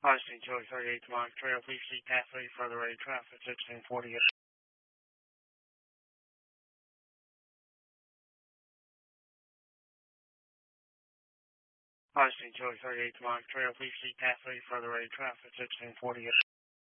Austin, Joey 38 to Monk Trail. Please see pathway further right traffic 1648. Austin, Joey 38 to Monk Trail. Please see pathway further right traffic 1648.